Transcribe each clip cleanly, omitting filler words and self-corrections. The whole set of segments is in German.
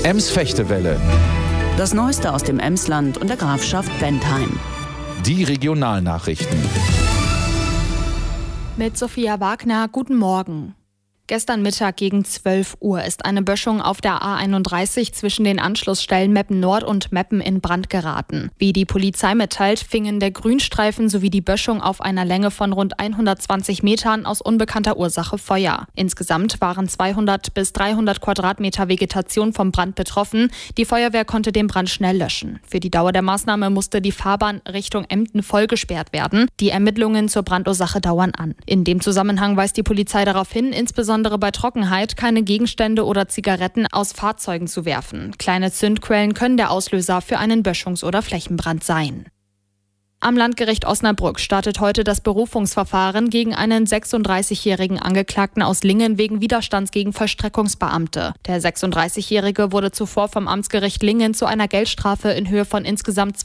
Ems-Fechtewelle. Das Neueste aus dem Emsland und der Grafschaft Bentheim. Die Regionalnachrichten. Mit Sophia Wagner, guten Morgen. Gestern Mittag gegen 12 Uhr ist eine Böschung auf der A31 zwischen den Anschlussstellen Meppen Nord und Meppen in Brand geraten. Wie die Polizei mitteilt, fingen der Grünstreifen sowie die Böschung auf einer Länge von rund 120 Metern aus unbekannter Ursache Feuer. Insgesamt waren 200 bis 300 Quadratmeter Vegetation vom Brand betroffen. Die Feuerwehr konnte den Brand schnell löschen. Für die Dauer der Maßnahme musste die Fahrbahn Richtung Emden voll gesperrt werden. Die Ermittlungen zur Brandursache dauern an. In dem Zusammenhang weist die Polizei darauf hin, insbesondere bei Trockenheit keine Gegenstände oder Zigaretten aus Fahrzeugen zu werfen. Kleine Zündquellen können der Auslöser für einen Böschungs- oder Flächenbrand sein. Am Landgericht Osnabrück startet heute das Berufungsverfahren gegen einen 36-jährigen Angeklagten aus Lingen wegen Widerstands gegen Vollstreckungsbeamte. Der 36-Jährige wurde zuvor vom Amtsgericht Lingen zu einer Geldstrafe in Höhe von insgesamt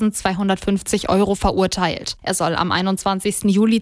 2.250 € verurteilt. Er soll am 21. Juli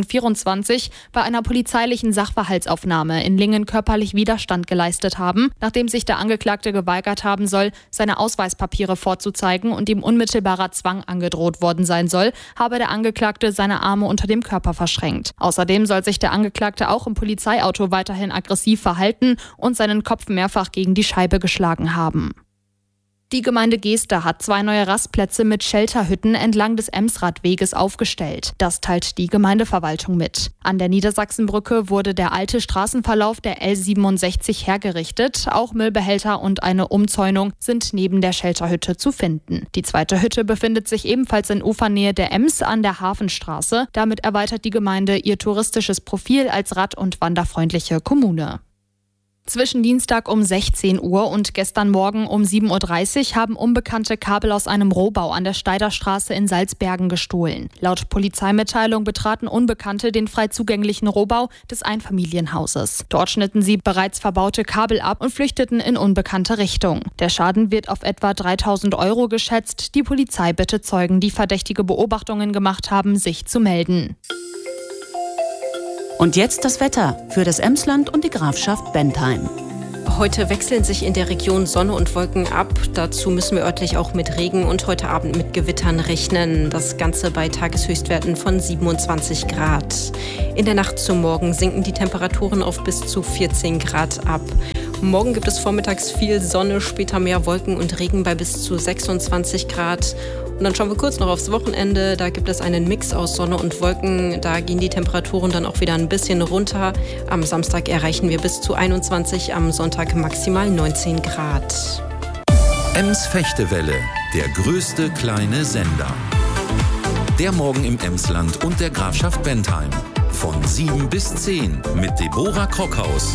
2024 bei einer polizeilichen Sachverhaltsaufnahme in Lingen körperlich Widerstand geleistet haben, nachdem sich der Angeklagte geweigert haben soll, seine Ausweispapiere vorzuzeigen und ihm unmittelbarer Zwang angedroht worden sein soll, habe der Angeklagte seine Arme unter dem Körper verschränkt. Außerdem soll sich der Angeklagte auch im Polizeiauto weiterhin aggressiv verhalten und seinen Kopf mehrfach gegen die Scheibe geschlagen haben. Die Gemeinde Geester hat 2 neue Rastplätze mit Shelterhütten entlang des Emsradweges aufgestellt. Das teilt die Gemeindeverwaltung mit. An der Niedersachsenbrücke wurde der alte Straßenverlauf der L67 hergerichtet. Auch Müllbehälter und eine Umzäunung sind neben der Shelterhütte zu finden. Die zweite Hütte befindet sich ebenfalls in Ufernähe der Ems an der Hafenstraße. Damit erweitert die Gemeinde ihr touristisches Profil als rad- und wanderfreundliche Kommune. Zwischen Dienstag um 16 Uhr und gestern Morgen um 7.30 Uhr haben Unbekannte Kabel aus einem Rohbau an der Steiderstraße in Salzbergen gestohlen. Laut Polizeimitteilung betraten Unbekannte den frei zugänglichen Rohbau des Einfamilienhauses. Dort schnitten sie bereits verbaute Kabel ab und flüchteten in unbekannte Richtung. Der Schaden wird auf etwa 3.000 € geschätzt. Die Polizei bittet Zeugen, die verdächtige Beobachtungen gemacht haben, sich zu melden. Und jetzt das Wetter für das Emsland und die Grafschaft Bentheim. Heute wechseln sich in der Region Sonne und Wolken ab. Dazu müssen wir örtlich auch mit Regen und heute Abend mit Gewittern rechnen. Das Ganze bei Tageshöchstwerten von 27 Grad. In der Nacht zum Morgen sinken die Temperaturen auf bis zu 14 Grad ab. Morgen gibt es vormittags viel Sonne, später mehr Wolken und Regen bei bis zu 26 Grad. Und dann schauen wir kurz noch aufs Wochenende. Da gibt es einen Mix aus Sonne und Wolken. Da gehen die Temperaturen dann auch wieder ein bisschen runter. Am Samstag erreichen wir bis zu 21, am Sonntag maximal 19 Grad. Ems-Fechtewelle, der größte kleine Sender. Der Morgen im Emsland und der Grafschaft Bentheim. Von 7 bis 10 mit Deborah Krockhaus.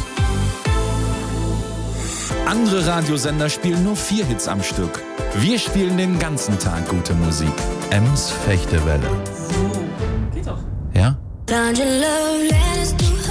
Andere Radiosender spielen nur 4 Hits am Stück. Wir spielen den ganzen Tag gute Musik. Ems-Fechtewelle. So, geht doch. Ja? Found your love letters to